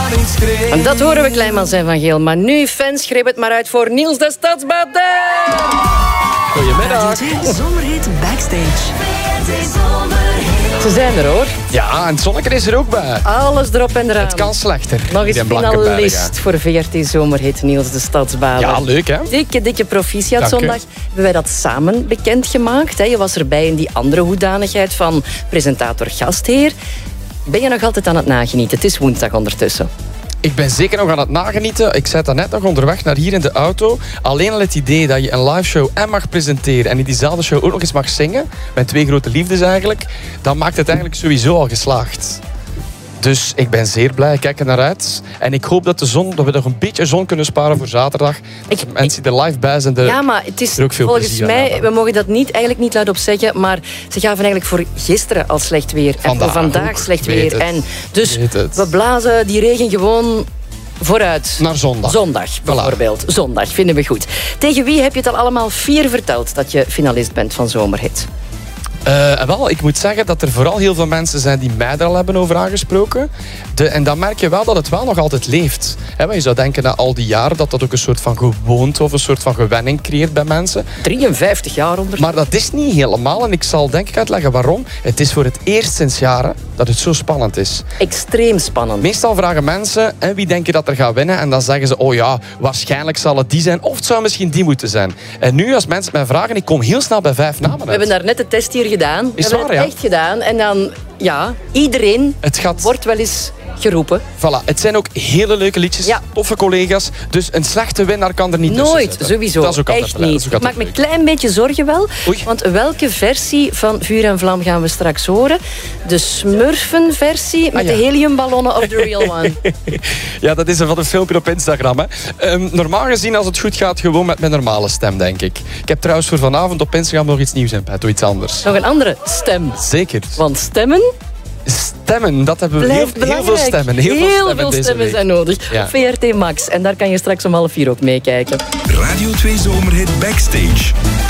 En dat horen we Kleinmans en Van Geel. Maar nu, fans, greep het maar uit voor Niels de Stadsbader. Goedemiddag. Zomerhit Backstage. Ze zijn er, hoor. Ja, en het zonnetje is er ook bij. Alles erop en eraan. Het kan slechter. Nog eens in Blankenberge. finalist voor VRT Zomerhit Niels de Stadsbader. Ja, leuk hè? Dikke proficiat. Dank u. Zondag hebben wij dat samen bekendgemaakt. Je was erbij in die andere hoedanigheid van presentator-gastheer. Ben je nog altijd aan het nagenieten? Het is woensdag ondertussen. Ik ben zeker nog aan het nagenieten. Ik zat net nog onderweg naar hier in de auto. Alleen al het idee dat je een live show en mag presenteren en in diezelfde show ook nog eens mag zingen, met twee grote liefdes eigenlijk, dan maakt het eigenlijk sowieso al geslaagd. Dus ik ben zeer blij, ik kijk er naar uit. En ik hoop dat dat we nog een beetje zon kunnen sparen voor zaterdag. Mensen die er live bij zijn, Ja, maar het is er ook veel volgens plezier mij, aan we mogen dat eigenlijk niet luidop zeggen, maar ze gaven eigenlijk voor gisteren al slecht weer. En voor vandaag ook. slecht Weet weer. het. En dus Weet het. we blazen die regen gewoon vooruit. Naar zondag. Zondag, bijvoorbeeld. Zondag, vinden we goed. Tegen wie heb je het al allemaal 4 verteld dat je finalist bent van Zomerhit? Wel, ik moet zeggen dat er vooral heel veel mensen zijn die mij er al hebben over aangesproken. En dan merk je wel dat het wel nog altijd leeft. Want je zou denken na al die jaren dat dat ook een soort van gewoonte of een soort van gewenning creëert bij mensen. 53 jaar onder. Maar dat is niet helemaal. En ik zal denk ik uitleggen waarom. Het is voor het eerst sinds jaren dat het zo spannend is. Extreem spannend. Meestal vragen mensen, wie denk je dat er gaat winnen? En dan zeggen ze, oh ja, waarschijnlijk zal het die zijn. Of het zou misschien die moeten zijn. En nu, als mensen mij vragen, ik kom heel snel bij 5 namen uit. We hebben daar net de test hier gedaan. Is we hebben waar, het echt gedaan. En dan, ja, iedereen wordt wel eens geroepen. Voilà, het zijn ook hele leuke liedjes, Ja. toffe collega's. Dus een slechte winnaar kan er niet tussen Nooit, zitten. sowieso. Dat is ook altijd Echt blij, dat is niet. ook Ik altijd maak me een klein beetje zorgen wel. Oei. Want welke versie van Vuur en Vlam gaan we straks horen? De Smurfen-versie met ja. de heliumballonnen of the real one? Ja, dat is van een filmpje op Instagram. Hè. Normaal gezien, als het goed gaat, gewoon met mijn normale stem, denk ik. Ik heb trouwens voor vanavond op Instagram nog iets nieuws in petto, iets anders. Nog een andere stem. Zeker. Want stemmen Stemmen, dat hebben we blijft heel veel belangrijk. stemmen. Heel veel deze stemmen week. zijn nodig. Ja. Op VRT Max. En daar kan je straks om 3:30 ook meekijken. Radio 2 Zomerhit Backstage.